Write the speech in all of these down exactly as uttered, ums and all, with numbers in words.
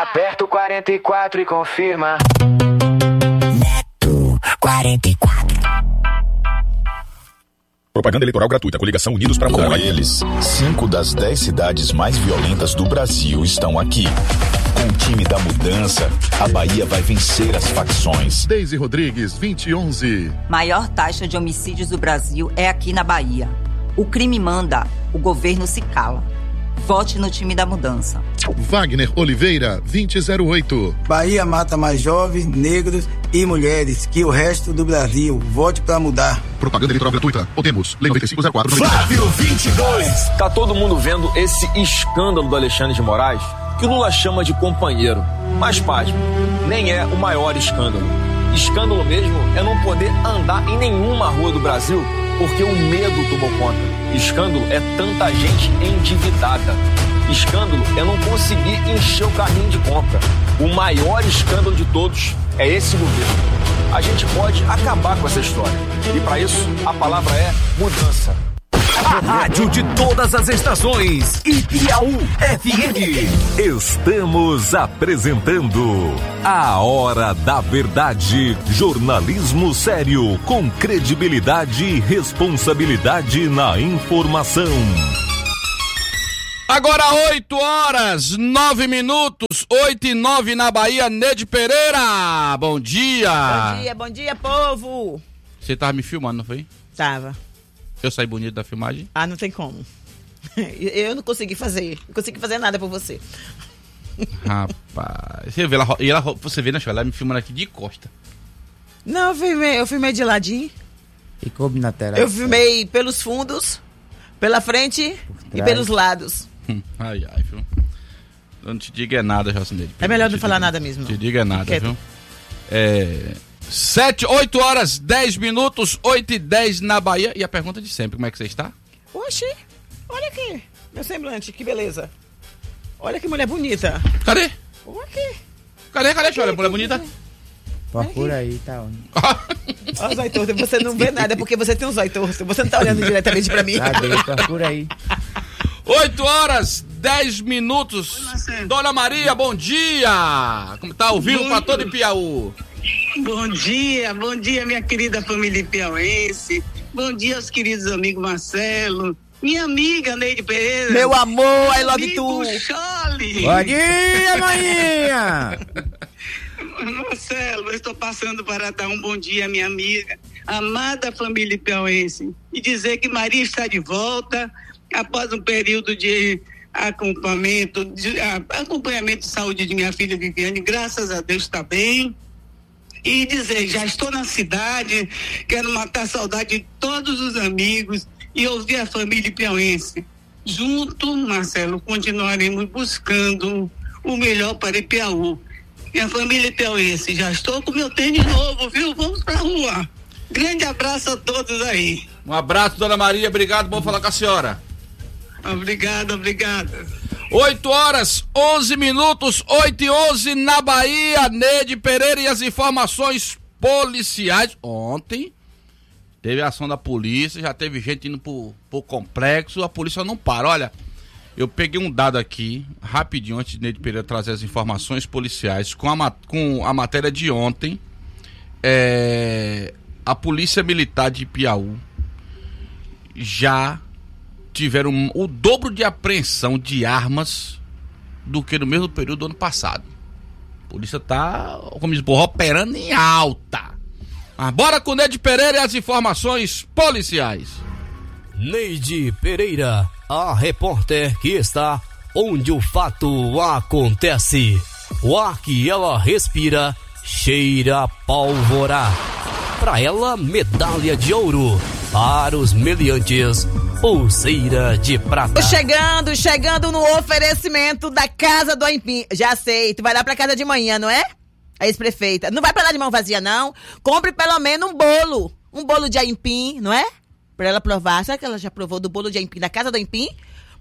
Aperta o quarenta e quatro e confirma. Neto quarenta e quatro. Propaganda eleitoral gratuita. Coligação Unidos para Mudar. Com eles, cinco das dez cidades mais violentas do Brasil estão aqui. Com o time da mudança, a Bahia vai vencer as facções. Deise Rodrigues, vinte e onze. Maior taxa de homicídios do Brasil é aqui na Bahia. O crime manda, o governo se cala. Vote no time da mudança. Wagner Oliveira, vinte e zero oito. Bahia mata mais jovens, negros e mulheres que o resto do Brasil. Vote pra mudar. Propaganda eleitoral gratuita. Podemos. Lei noventa e cinco zero quatro. Flávio vinte e dois. Tá todo mundo vendo esse escândalo do Alexandre de Moraes, que o Lula chama de companheiro. Mas, pasme, nem é o maior escândalo. Escândalo mesmo é não poder andar em nenhuma rua do Brasil porque o medo tomou conta. Escândalo é tanta gente endividada. Escândalo é não conseguir encher o carrinho de compra. O maior escândalo de todos é esse governo. A gente pode acabar com essa história. E para isso, a palavra é mudança. A rádio de todas as estações, Ipiaú F M. Estamos apresentando A Hora da Verdade. Jornalismo sério, com credibilidade e responsabilidade na informação. Agora oito horas, nove minutos, oito e nove na Bahia. Neide Pereira, bom dia. Bom dia, bom dia, povo. Você tava me filmando, não foi? Tava. Eu saí bonito da filmagem? Ah, não tem como. Eu não consegui fazer. Não consegui fazer nada por você. Rapaz. Você vê, ela, ela, você vê, né, ela me filmando aqui de costa. Não, eu filmei, eu filmei de ladinho. E coube na tela. Eu filmei pelos fundos, pela frente e pelos lados. Ai, ai, viu? Eu não te digo é nada, Jocinete. É melhor não falar nada mesmo. Não te digo é nada, Quieto. viu? É... Sete, oito horas, dez minutos, oito e dez na Bahia. E a pergunta de sempre, como é que você está? Oxi, olha aqui, meu semblante, que beleza. Olha que mulher bonita. Cadê? Olha aqui. Cadê, cadê? Olha, mulher bonita. Procura aí, tá onde? Ó, o zóio torto, você não vê nada porque você tem um zóio torto. Você não tá olhando diretamente pra mim. Cadê? Procura aí. oito horas, dez minutos. Dona Maria, bom dia. Como tá ouvindo pra todo Ipiaú? Bom dia, bom dia, minha querida família piauense. Bom dia aos queridos amigos Marcelo, minha amiga Neide Pereira. Meu amor, I love tu. Chole. Bom dia, maninha. Marcelo, eu estou passando para dar um bom dia à minha amiga, amada família piauense, e dizer que Maria está de volta após um período de acompanhamento de, acompanhamento de saúde de minha filha Viviane. Graças a Deus está bem. E dizer, já estou na cidade, quero matar a saudade de todos os amigos e ouvir a família piauense. Junto, Marcelo, continuaremos buscando o melhor para Ipiaú. Minha família piauense, já estou com meu tênis novo, viu? Vamos pra rua. Grande abraço a todos aí. Um abraço, Dona Maria, obrigado, bom falar com a senhora. Obrigado, obrigada. oito horas, onze minutos, oito e onze na Bahia. Neide Pereira e as informações policiais. Ontem teve a ação da polícia, já teve gente indo pro, pro complexo, a polícia não para. Olha, eu peguei um dado aqui, rapidinho, antes de Neide Pereira trazer as informações policiais, com a, com a matéria de ontem. É, a Polícia Militar de Ipiaú já tiveram o dobro de apreensão de armas do que no mesmo período do ano passado. A polícia tá, como diz, operando em alta. Mas bora com Neide Pereira e as informações policiais. Neide Pereira, a repórter que está onde o fato acontece. O ar que ela respira cheira a pólvora. Para ela, medalha de ouro. Para os meliantes, pulseira de prata. Chegando, chegando no oferecimento da Casa do Aipim. Já sei, tu vai lá pra casa de manhã, não é? A ex-prefeita. Não vai pra lá de mão vazia, não. Compre pelo menos um bolo. Um bolo de aipim, não é? Pra ela provar. Sabe que ela já provou do bolo de aipim da Casa do Aipim?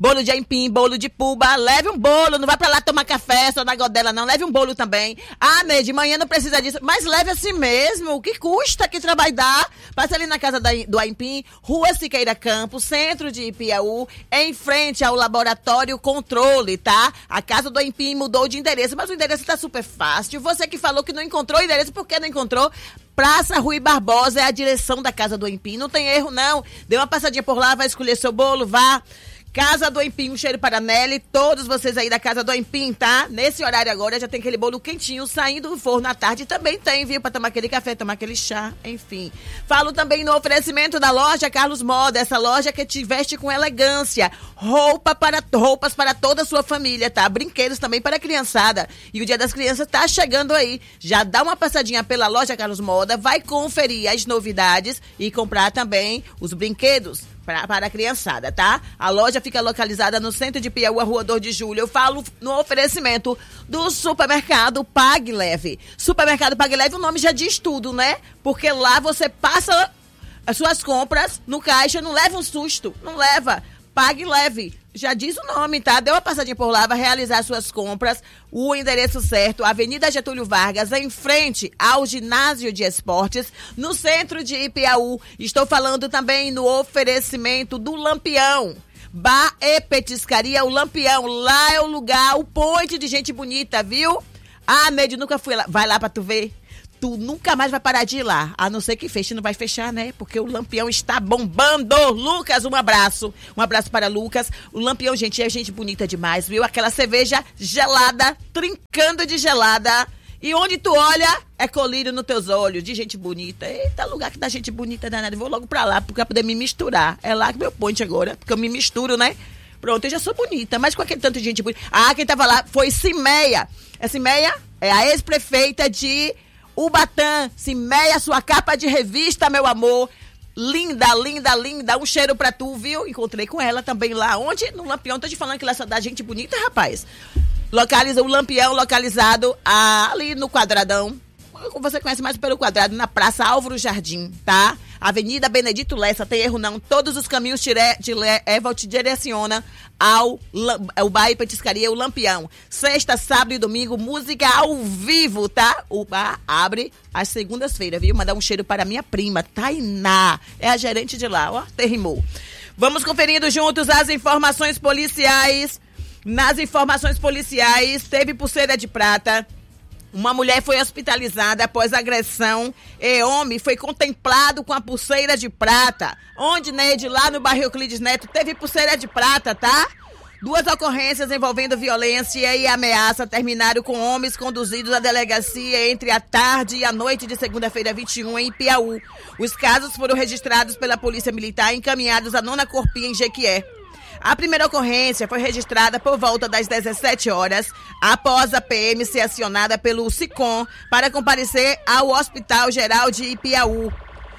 bolo de aipim, bolo de puba, leve um bolo, não vai pra lá tomar café só na godela não, leve um bolo também. Ah, Neide, de manhã não precisa disso, mas leve assim mesmo, o que custa, que trabalho dá? Passa ali na casa da, do aipim, Rua Siqueira Campos, centro de Ipiaú, em frente ao laboratório controle, tá? A casa do aipim mudou de endereço, mas o endereço tá super fácil. Você que falou que não encontrou o endereço, por que não encontrou? Praça Rui Barbosa é a direção da casa do aipim, não tem erro não. Dê uma passadinha por lá, vai escolher seu bolo, vá. Casa do Aipim, um cheiro para a Nelly, todos vocês aí da Casa do Aipim, tá? Nesse horário agora já tem aquele bolo quentinho saindo do forno à tarde, também tem, viu? Para tomar aquele café, tomar aquele chá, enfim. Falo também no oferecimento da loja Carlos Moda, essa loja que te veste com elegância, roupa para, roupas para toda a sua família, tá? Brinquedos também para a criançada. E o Dia das Crianças tá chegando aí. Já dá uma passadinha pela loja Carlos Moda, vai conferir as novidades e comprar também os brinquedos Pra, para a criançada, tá? A loja fica localizada no centro de Piauí, a Rua dois de Julho. Eu falo no oferecimento do supermercado Pague Leve. Supermercado Pague Leve, o nome já diz tudo, né? Porque lá você passa as suas compras no caixa, não leva um susto, não leva. Pague Leve, já diz o nome, tá? Deu uma passadinha por lá, vai realizar suas compras. O endereço certo, Avenida Getúlio Vargas, em frente ao Ginásio de Esportes, no centro de Ipiaú. Estou falando também no oferecimento do Lampião. Bar e Petiscaria, o Lampião. Lá é o lugar, o ponte de gente bonita, viu? Ah, Neide, nunca fui lá. Vai lá pra tu ver. Tu nunca mais vai parar de ir lá, a não ser que feche, não vai fechar, né? Porque o Lampião está bombando. Lucas, um abraço. Um abraço para Lucas. O Lampião, gente, é gente bonita demais, viu? Aquela cerveja gelada, trincando de gelada. E onde tu olha, é colírio nos teus olhos, de gente bonita. Eita, lugar que dá gente bonita danada. Vou logo pra lá, porque pra poder me misturar. É lá que meu ponte agora, porque eu me misturo, né? Pronto, eu já sou bonita, mas com aquele tanto de gente bonita. Ah, quem tava lá foi Cimeia. A Cimeia é a ex-prefeita de Ubatã. Cimeia, sua capa de revista, meu amor. Linda, linda, linda. Um cheiro pra tu, viu? Encontrei com ela também lá. Onde? No Lampião. Tô te falando que lá só dá gente bonita, rapaz. Localiza o Lampião, localizado ali no Quadradão. Você conhece mais pelo Quadrado, na Praça Álvaro Jardim, tá? Avenida Benedito Lessa, tem erro não. Todos os caminhos te, te, te, te direciona ao, ao bar e petiscaria, o Lampião. Sexta, sábado e domingo, música ao vivo, tá? O bar abre às segundas-feiras, viu? Mandar um cheiro para minha prima, Tainá. É a gerente de lá, ó, até rimou. Vamos conferindo juntos as informações policiais. Nas informações policiais, teve pulseira de prata. Uma mulher foi hospitalizada após agressão e homem foi contemplado com a pulseira de prata. Onde, Neide? Lá no bairro Euclides Neto, teve pulseira de prata, tá? Duas ocorrências envolvendo violência e ameaça terminaram com homens conduzidos à delegacia entre a tarde e a noite de segunda-feira vinte e um em Ipiaú. Os casos foram registrados pela Polícia Militar e encaminhados à nona Corpia em Jequié. A primeira ocorrência foi registrada por volta das dezessete horas, após a P M ser acionada pelo SICOM para comparecer ao Hospital Geral de Ipiaú,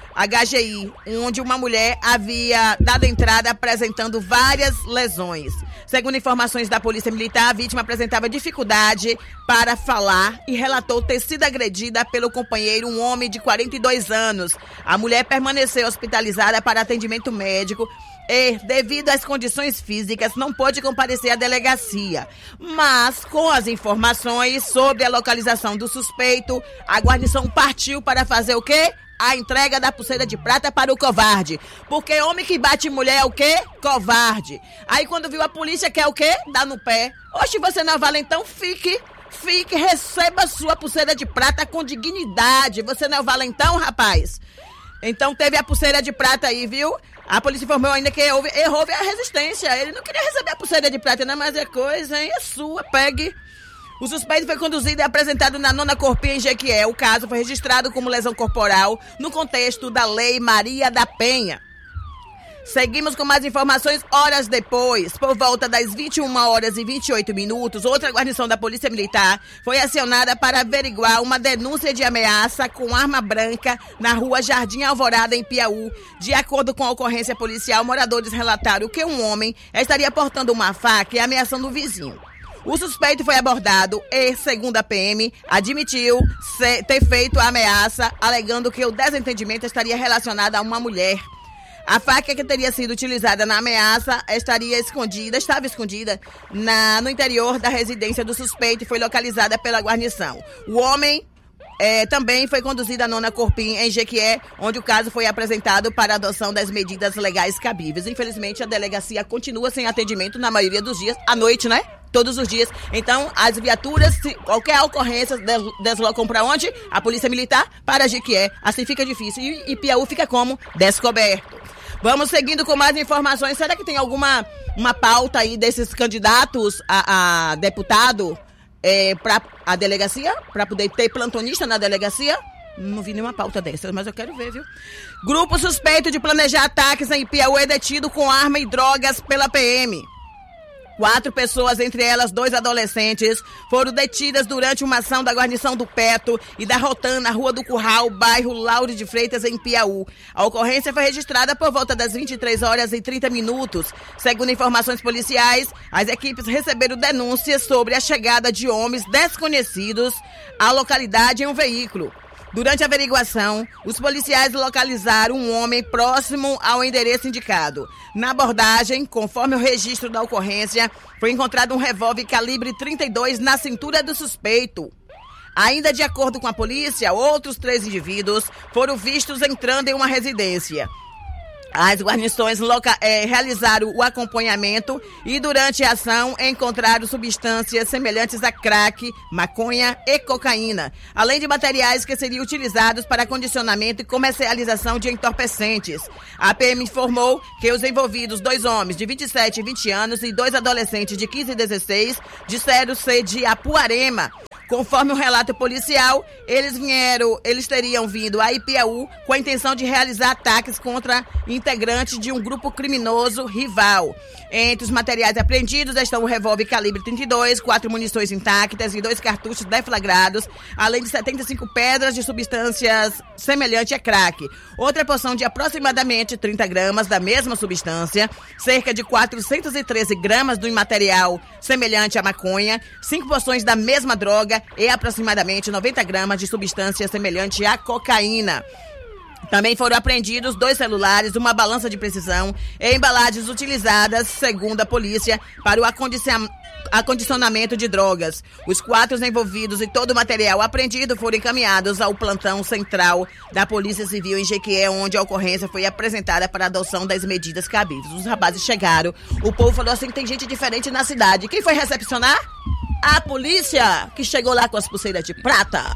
H G I, onde uma mulher havia dado entrada apresentando várias lesões. Segundo informações da Polícia Militar, a vítima apresentava dificuldade para falar e relatou ter sido agredida pelo companheiro, um homem de quarenta e dois anos. A mulher permaneceu hospitalizada para atendimento médico e, devido às condições físicas, não pôde comparecer à delegacia. Mas, com as informações sobre a localização do suspeito, a guarnição partiu para fazer o quê? A entrega da pulseira de prata para o covarde. Porque homem que bate mulher é o quê? Covarde. Aí quando viu a polícia, quer o quê? Dá no pé. Oxe, você não é valentão? Fique, fique, receba sua pulseira de prata com dignidade. Você não é valentão, rapaz? Então teve a pulseira de prata aí, viu? A polícia informou ainda que houve, houve a resistência. Ele não queria receber a pulseira de prata, não, mas é coisa, hein? É sua, pegue. O suspeito foi conduzido e apresentado na nona Corpia em Jequié. O caso foi registrado como lesão corporal no contexto da Lei Maria da Penha. Seguimos com mais informações horas depois. Por volta das vinte e uma horas e vinte e oito minutos, outra guarnição da Polícia Militar foi acionada para averiguar uma denúncia de ameaça com arma branca na rua Jardim Alvorada, em Piauí. De acordo com a ocorrência policial, moradores relataram que um homem estaria portando uma faca e ameaçando o vizinho. O suspeito foi abordado e, segundo a P M, admitiu ter feito a ameaça, alegando que o desentendimento estaria relacionado a uma mulher. A faca que teria sido utilizada na ameaça estaria escondida, estava escondida na, no interior da residência do suspeito e foi localizada pela guarnição. O homem é, também foi conduzido à nona Corpim, em Jequié, onde o caso foi apresentado para a adoção das medidas legais cabíveis. Infelizmente, a delegacia continua sem atendimento na maioria dos dias, à noite, né? Todos os dias. Então, as viaturas, se qualquer ocorrência, deslocam para onde? A Polícia Militar para Jequié. Assim fica difícil. E, e Piauí fica como? Descoberto. Vamos seguindo com mais informações. Será que tem alguma uma pauta aí desses candidatos a, a deputado é, para a delegacia? Para poder ter plantonista na delegacia? Não vi nenhuma pauta dessas, mas eu quero ver, viu? Grupo suspeito de planejar ataques em Piauí é detido com arma e drogas pela P M. Quatro pessoas, entre elas dois adolescentes, foram detidas durante uma ação da guarnição do Peto e da Rotan na Rua do Curral, bairro Lauro de Freitas, em Piauí. A ocorrência foi registrada por volta das vinte e três horas e trinta minutos. Segundo informações policiais, as equipes receberam denúncias sobre a chegada de homens desconhecidos à localidade em um veículo. Durante a averiguação, os policiais localizaram um homem próximo ao endereço indicado. Na abordagem, conforme o registro da ocorrência, foi encontrado um revólver calibre trinta e dois na cintura do suspeito. Ainda de acordo com a polícia, outros três indivíduos foram vistos entrando em uma residência. As guarnições loca- eh, realizaram o acompanhamento e, durante a ação, encontraram substâncias semelhantes a crack, maconha e cocaína, além de materiais que seriam utilizados para condicionamento e comercialização de entorpecentes. A P M informou que os envolvidos, dois homens de vinte e sete e vinte anos e dois adolescentes de quinze e dezesseis, disseram ser de Apuarema. Conforme o relato policial, eles vieram, eles teriam vindo a Ipiaú com a intenção de realizar ataques contra integrantes de um grupo criminoso rival. Entre os materiais apreendidos estão o revólver calibre trinta e dois, quatro munições intactas e dois cartuchos deflagrados, além de setenta e cinco pedras de substâncias semelhantes a crack. Outra porção de aproximadamente trinta gramas da mesma substância, cerca de quatrocentos e treze gramas do material semelhante a maconha, cinco porções da mesma droga e aproximadamente noventa gramas de substância semelhante à cocaína. Também foram apreendidos dois celulares, uma balança de precisão e embalagens utilizadas, segundo a polícia, para o acondicion... acondicionamento de drogas. Os quatro envolvidos e todo o material apreendido foram encaminhados ao plantão central da Polícia Civil em Jequié, onde a ocorrência foi apresentada para a adoção das medidas cabíveis. Os rapazes chegaram, o povo falou assim, tem gente diferente na cidade. Quem foi recepcionar? A polícia, que chegou lá com as pulseiras de prata.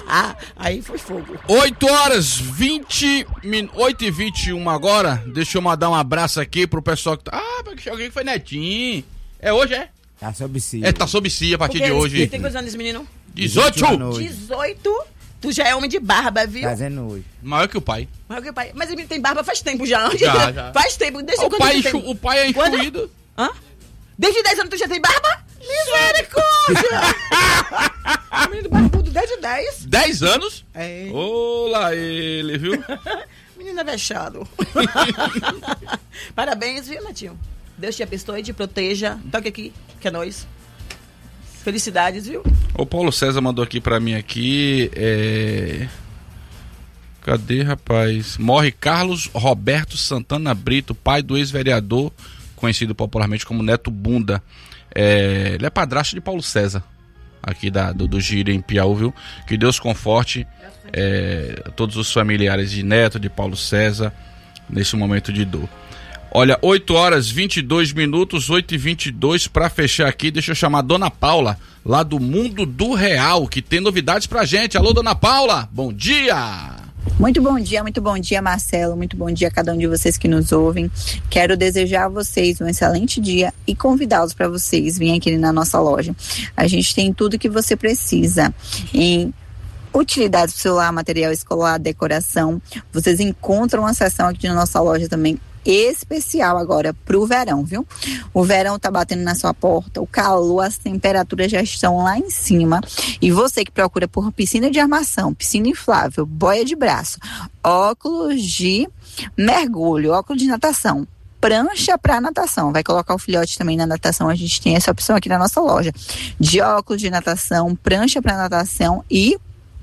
Aí foi fogo. oito horas, vinte minutos, oito e vinte e um agora. Deixa eu mandar um abraço aqui pro pessoal que tá... Ah, porque alguém que foi Netinho. É hoje, é? Tá sob cia. É, tá sob cia a partir Porque de hoje. Ele tem quantos anos esse menino? dezoito! dezoito? Tu já é homem de barba, viu? Fazendo hoje. Maior que o pai. Maior que o pai. Mas ele tem barba faz tempo já. Já, já. Faz tempo. Desde O quando pai, tu tem? enxu- o pai é Quando? instruído. Hã? Desde dez anos tu já tem barba? Misericórdia! Menino barbudo desde dez. dez anos? É. Olá ele, viu? Menino avexado. Parabéns, viu, Natinho? Deus te abençoe, te proteja. Toque aqui, que é nóis. Felicidades, viu? O Paulo César mandou aqui pra mim aqui. É... Cadê, rapaz? Morre Carlos Roberto Santana Brito, pai do ex-vereador, conhecido popularmente como Neto Bunda. É... Ele é padrasto de Paulo César, aqui da, do, do Giro em Piauí, viu? Que Deus conforte é, todos os familiares de Neto, de Paulo César, nesse momento de dor. Olha, oito horas, vinte e dois minutos, oito e vinte e dois, pra fechar aqui, deixa eu chamar a Dona Paula, lá do Mundo do Real, que tem novidades pra gente. Alô, Dona Paula, bom dia! Muito bom dia, muito bom dia, Marcelo, muito bom dia a cada um de vocês que nos ouvem. Quero desejar a vocês um excelente dia e convidá-los para vocês virem aqui na nossa loja. A gente tem tudo que você precisa em utilidades do celular, material escolar, decoração. Vocês encontram uma seção aqui na nossa loja também especial agora pro verão, viu? O verão tá batendo na sua porta, o calor, as temperaturas já estão lá em cima, e você que procura por piscina de armação, piscina inflável, boia de braço, óculos de mergulho, óculos de natação, prancha para natação, vai colocar o filhote também na natação, a gente tem essa opção aqui na nossa loja, de óculos de natação, prancha para natação e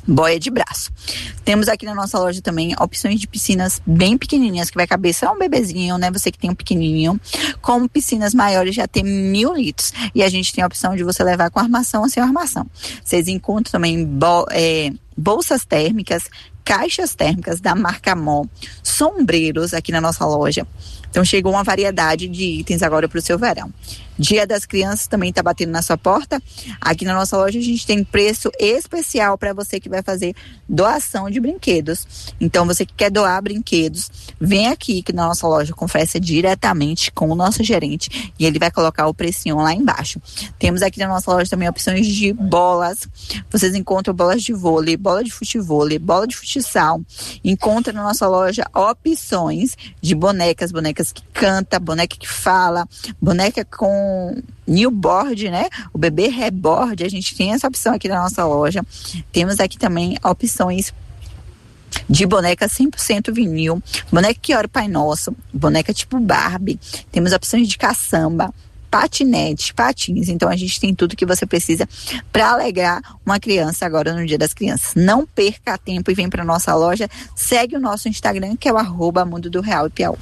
boia de braço. Temos aqui na nossa loja também opções de piscinas bem pequenininhas, que vai caber só um bebezinho, né? Você que tem um pequenininho, como piscinas maiores já tem mil litros. E a gente tem a opção de você levar com armação ou sem armação. Vocês encontram também bo- é, bolsas térmicas, caixas térmicas da marca Mó, sombreiros aqui na nossa loja. Então chegou uma variedade de itens agora para o seu verão. Dia das Crianças também está batendo na sua porta. Aqui na nossa loja a gente tem preço especial para você que vai fazer doação de brinquedos. Então você que quer doar brinquedos, vem aqui que na nossa loja conversa diretamente com o nosso gerente e ele vai colocar o precinho lá embaixo. Temos aqui na nossa loja também opções de bolas. Vocês encontram bolas de vôlei, bola de futevôlei, bola de futsal. Encontra na nossa loja opções de bonecas, bonecas que canta, boneca que fala, boneca com newboard, né? O bebê reborn, a gente tem essa opção aqui na nossa loja. Temos aqui também opções de boneca cem por cento vinil, boneca que ora o Pai Nosso, boneca tipo Barbie. Temos opções de caçamba, patinete, patins. Então a gente tem tudo que você precisa para alegrar uma criança agora no Dia das Crianças. Não perca tempo e vem para nossa loja. Segue o nosso Instagram, que é o arroba Mundo do Real e Piauí.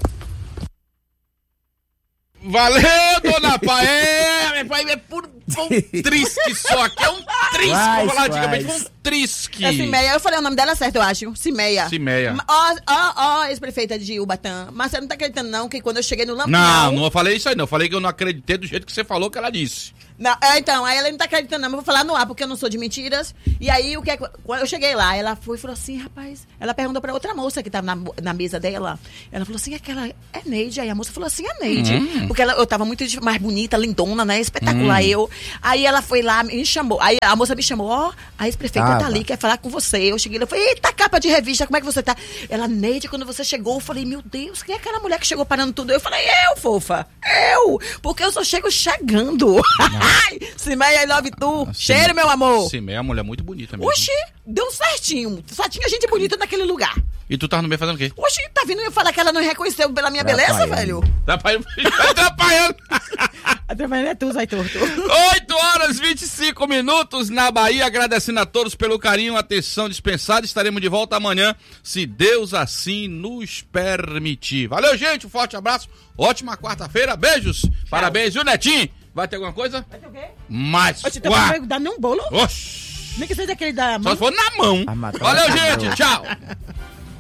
Valeu, dona Paé! É puro um trisque só, aqui é um trisque, vou falar antigamente, um trisque. É Cimeia, eu falei o nome dela certo, eu acho, Cimeia. Cimeia. Ó, ó, ó, ex-prefeita de Ubatã, mas você não tá acreditando não, que quando eu cheguei no Lampião... Não, não falei isso aí não, eu falei que eu não acreditei do jeito que você falou que ela disse. Não, é, então, aí ela não tá acreditando não, mas eu vou falar no ar, porque eu não sou de mentiras. E aí, o que é, quando eu cheguei lá, ela foi e falou assim, rapaz, ela perguntou pra outra moça que tava na, na mesa dela, ela falou assim, aquela é Neide, aí a moça falou assim, é Neide, hum. porque ela, eu tava muito mais bonita, lindona, né, espetacular, hum. eu, aí ela foi lá, me chamou, aí a moça me chamou, ó, oh, a ex-prefeita ah, tá ali, quer falar com você, eu cheguei lá, eu falei, eita, capa de revista, como é que você tá? Ela, Neide, quando você chegou, eu falei, meu Deus, quem é aquela mulher que chegou parando tudo? Eu falei, eu, fofa, eu, porque eu só chego chegando, Cimeia, I love tu. Cheiro, meu amor. Cimeia é uma mulher muito bonita mesmo. Oxi, deu certinho. Só tinha gente bonita naquele lugar. E tu tava no meio fazendo o quê? Oxi, tá vindo eu falar que ela não reconheceu pela minha beleza, velho? Atrapalhando. Atrapalhando. Atrapalhando é tu, Zé Torto. oito horas e vinte e cinco minutos na Bahia. Agradecendo a todos pelo carinho, atenção dispensada. Estaremos de volta amanhã, se Deus assim nos permitir. Valeu, gente. Um forte abraço. Ótima quarta-feira. Beijos. Tchau. Parabéns, viu, Netinho? Vai ter alguma coisa? Vai ter o quê? Mais Oxe, tá pra dar nem um bolo? Oxi. Nem que seja aquele da mão. Só se for na mão. Valeu, gente. Tchau.